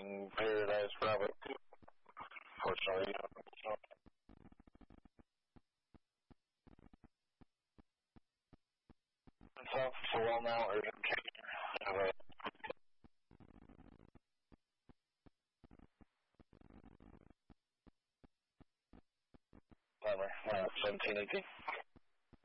Paradise Bravo 2. Fortunately, South Sewell now, urgent care. Timer, 1718.